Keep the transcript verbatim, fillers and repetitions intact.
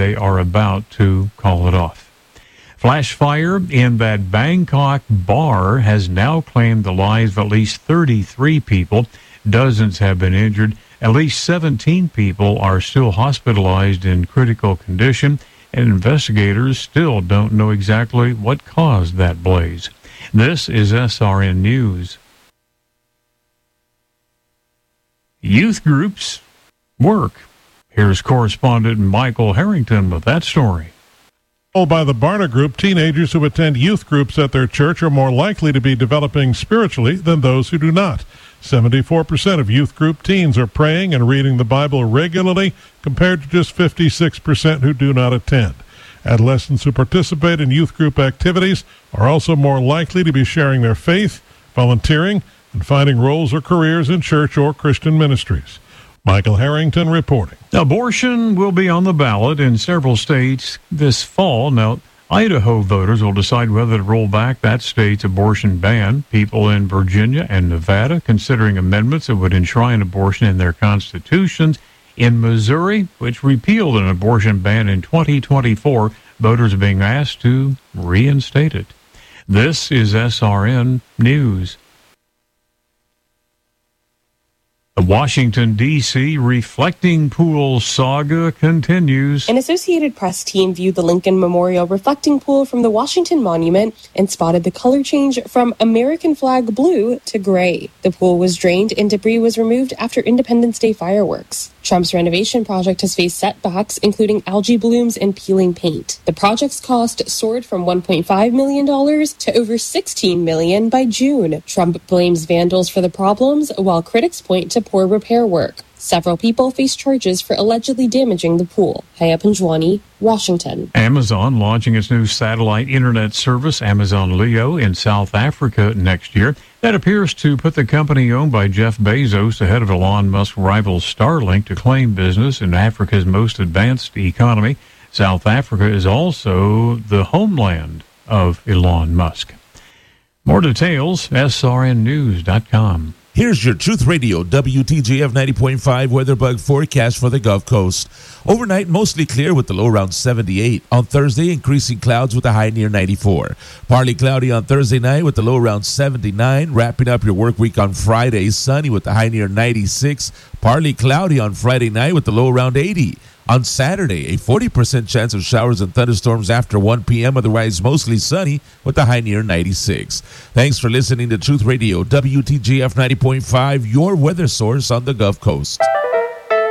they are about to call it off. Flash fire in that Bangkok bar has now claimed the lives of at least thirty-three people. Dozens have been injured. At least seventeen people are still hospitalized in critical condition, and investigators still don't know exactly what caused that blaze. This is S R N News. Youth groups work. Here's correspondent Michael Harrington with that story. By the Barna Group, teenagers who attend youth groups at their church are more likely to be developing spiritually than those who do not. seventy-four percent of youth group teens are praying and reading the Bible regularly, compared to just fifty-six percent who do not attend. Adolescents who participate in youth group activities are also more likely to be sharing their faith, volunteering, and finding roles or careers in church or Christian ministries. Michael Harrington reporting. Abortion will be on the ballot in several states this fall. Now, Idaho voters will decide whether to roll back that state's abortion ban. People in Virginia and Nevada considering amendments that would enshrine abortion in their constitutions. In Missouri, which repealed an abortion ban in twenty twenty-four, voters are being asked to reinstate it. This is S R N News. The Washington, D C reflecting pool saga continues. An Associated Press team viewed the Lincoln Memorial reflecting pool from the Washington Monument and spotted the color change from American flag blue to gray. The pool was drained and debris was removed after Independence Day fireworks. Trump's renovation project has faced setbacks, including algae blooms and peeling paint. The project's cost soared from one point five million dollars to over sixteen million dollars by June. Trump blames vandals for the problems, while critics point to poor repair work. Several people face charges for allegedly damaging the pool. Haya Panjwani, Washington. Amazon launching its new satellite internet service, Amazon Leo, in South Africa next year. That appears to put the company owned by Jeff Bezos ahead of Elon Musk's rival Starlink to claim business in Africa's most advanced economy. South Africa is also the homeland of Elon Musk. More details, S R N news dot com. Here's your Truth Radio W T J F ninety point five weather bug forecast for the Gulf Coast. Overnight, mostly clear with the low around seventy-eight. On Thursday, increasing clouds with a high near ninety-four. Partly cloudy on Thursday night with the low around seventy-nine. Wrapping up your work week on Friday, sunny with the high near ninety-six. Partly cloudy on Friday night with the low around eighty. On Saturday, a forty percent chance of showers and thunderstorms after one p.m., otherwise mostly sunny with a high near ninety-six. Thanks for listening to Truth Radio W T J F ninety point five, your weather source on the Gulf Coast.